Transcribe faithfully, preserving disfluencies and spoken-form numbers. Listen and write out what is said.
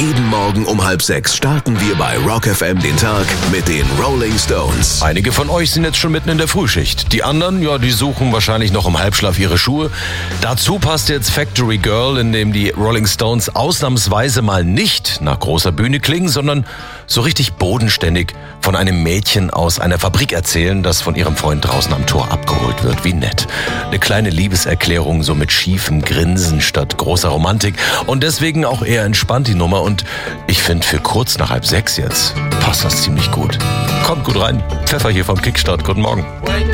Jeden Morgen um halb sechs starten wir bei Rock F M den Tag mit den Rolling Stones. Einige von euch sind jetzt schon mitten in der Frühschicht. Die anderen, ja, die suchen wahrscheinlich noch im Halbschlaf ihre Schuhe. Dazu passt jetzt Factory Girl, in dem die Rolling Stones ausnahmsweise mal nicht nach großer Bühne klingen, sondern so richtig bodenständig von einem Mädchen aus einer Fabrik erzählen, das von ihrem Freund draußen am Tor abgeholt wird. Wie nett. Eine kleine Liebeserklärung, so mit schiefem Grinsen statt großer Romantik. Und deswegen auch eher entspannt die Nummer. Und ich finde, für kurz nach halb sechs jetzt passt das ziemlich gut. Kommt gut rein. Pfeffer hier vom Kickstart. Guten Morgen.